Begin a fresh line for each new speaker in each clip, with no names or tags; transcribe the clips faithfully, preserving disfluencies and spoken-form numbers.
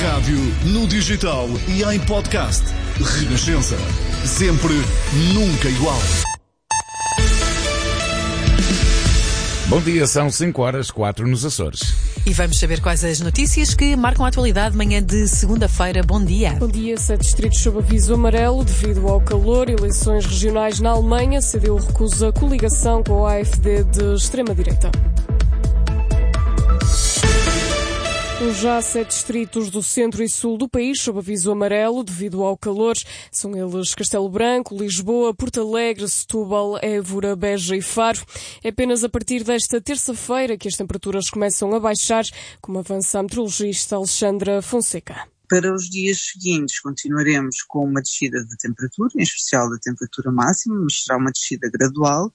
rádio, no digital e em podcast. Renascença. Sempre, nunca igual.
Bom dia, são cinco horas, quatro nos Açores.
E vamos saber quais as notícias que marcam a atualidade manhã de segunda-feira. Bom dia.
Bom dia. Sete distritos sob aviso amarelo devido ao calor. Eleições regionais na Alemanha. C D U recusa coligação com a A F D de extrema-direita. Os já sete distritos do centro e sul do país sob aviso amarelo devido ao calor. São eles Castelo Branco, Lisboa, Porto Alegre, Setúbal, Évora, Beja e Faro. É apenas a partir desta terça-feira que as temperaturas começam a baixar, como avança a meteorologista Alexandra Fonseca.
Para os dias seguintes continuaremos com uma descida da temperatura, em especial da temperatura máxima, mas será uma descida gradual.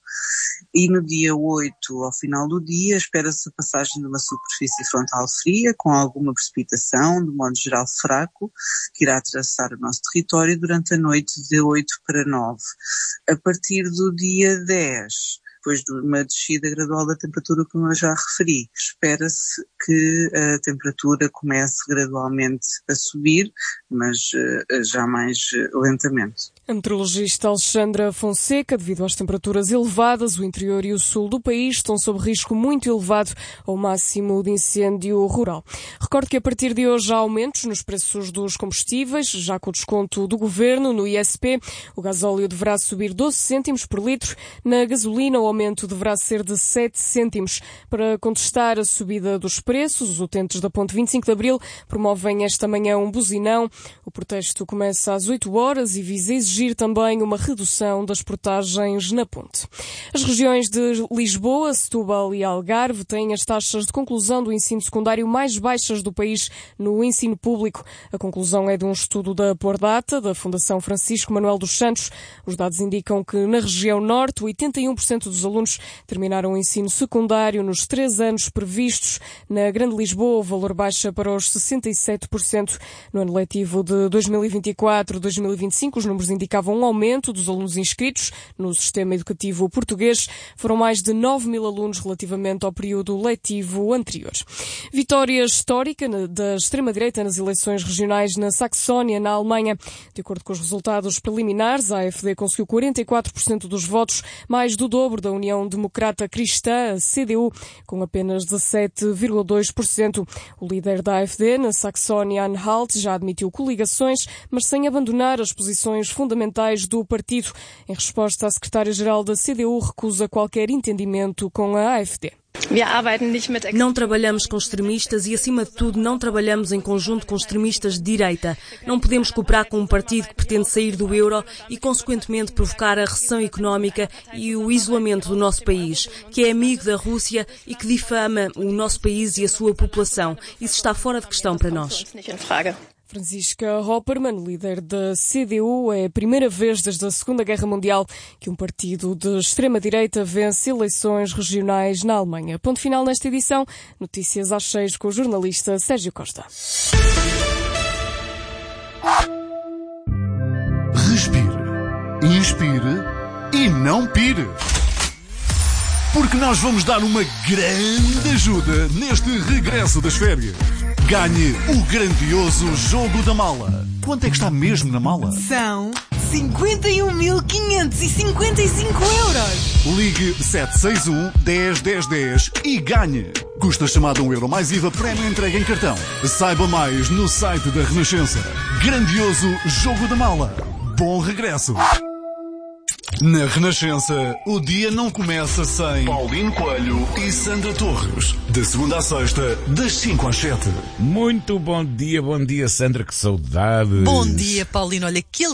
E no dia oito, ao final do dia, espera-se a passagem de uma superfície frontal fria, com alguma precipitação, de modo geral fraco, que irá atravessar o nosso território durante a noite de oito para nove. A partir do dia dez, depois de uma descida gradual da temperatura, como eu já referi, espera-se que a temperatura comece gradualmente a subir, mas uh, já mais uh, lentamente.
A meteorologista Alexandra Fonseca, devido às temperaturas elevadas, o interior e o sul do país estão sob risco muito elevado ao máximo de incêndio rural. Recordo que a partir de hoje há aumentos nos preços dos combustíveis, já com o desconto do governo no I S P. O gasóleo deverá subir doze cêntimos por litro, na gasolina o aumento deverá ser de sete cêntimos. Para contestar a subida dos preços, os utentes da Ponte vinte e cinco de Abril promovem esta manhã um buzinão. O protesto começa às oito horas e visa exigir também uma redução das portagens na ponte. As regiões de Lisboa, Setúbal e Algarve têm as taxas de conclusão do ensino secundário mais baixas do país no ensino público. A conclusão é de um estudo da Pordata, da Fundação Francisco Manuel dos Santos. Os dados indicam que na região norte, oitenta e um por cento dos alunos terminaram o ensino secundário nos três anos previstos. Na Grande Lisboa, o valor baixa para os sessenta e sete por cento. No ano letivo de dois mil e vinte e quatro a dois mil e vinte e cinco, os números indicavam um aumento dos alunos inscritos no sistema educativo português. Foram mais de nove mil alunos relativamente ao período letivo anterior. Vitória histórica da extrema-direita nas eleições regionais na Saxónia, na Alemanha. De acordo com os resultados preliminares, a A F D conseguiu quarenta e quatro por cento dos votos, mais do dobro da União Democrata Cristã, a C D U, com apenas dezassete vírgula dois por cento. O líder da A F D na Saxónia-Anhalt já admitiu coligações, mas sem abandonar as posições fundamentais do partido. Em resposta, a secretária-geral da C D U recusa qualquer entendimento com a A F D.
Não trabalhamos com extremistas e, acima de tudo, não trabalhamos em conjunto com extremistas de direita. Não podemos cooperar com um partido que pretende sair do euro e, consequentemente, provocar a recessão económica e o isolamento do nosso país, que é amigo da Rússia e que difama o nosso país e a sua população. Isso está fora de questão para nós.
Franziska Hoppermann, líder da C D U, é a primeira vez desde a Segunda Guerra Mundial que um partido de extrema-direita vence eleições regionais na Alemanha. Ponto final nesta edição. Notícias às seis com o jornalista Sérgio Costa.
Respire, inspire e não pire. Porque nós vamos dar uma grande ajuda neste regresso das férias. Ganhe o grandioso Jogo da Mala. Quanto é que está mesmo na mala?
São cinquenta e um mil quinhentos e cinquenta e cinco euros.
Ligue sete seis um, dez, dez, dez e ganhe. Custa chamada um euro mais I V A, prémio entrega em cartão. Saiba mais no site da Renascença. Grandioso Jogo da Mala. Bom regresso. Na Renascença, o dia não começa sem Paulino Coelho e Sandra Torres. De segunda à sexta, das cinco às sete.
Muito bom dia, bom dia, Sandra, que saudade.
Bom dia, Paulino. Olha, que